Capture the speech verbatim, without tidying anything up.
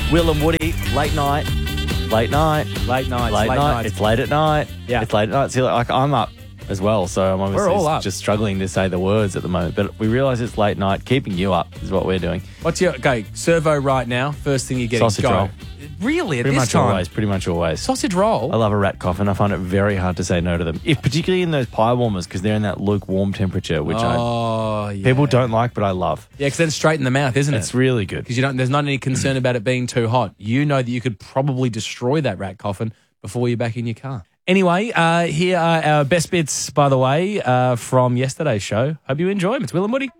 Will and Woody, late night. Late night. Late nights. Late, late night. nights. It's late at night. Yeah. It's late at night. See, like, I'm up as well, so I'm obviously We're all up. just struggling to say the words at the moment. But we realise it's late night. Keeping you up is what we're doing. What's your okay? Servo right now. First thing you're getting. Sausage go. roll. Really? At Pretty this much time? always. Pretty much always. Sausage roll. I love a rat coffin. I find it very hard to say no to them, if particularly in those pie warmers because they're in that lukewarm temperature, which I oh, yeah. people don't like, but I love. Yeah, because then straight in the mouth, isn't It's it? really good. Because you don't. There's not any concern about it being too hot. You know that you could probably destroy that rat coffin before you're back in your car. Anyway, uh, here are our best bits, by the way, uh, from yesterday's show. Hope you enjoy them. It's Will and Woody.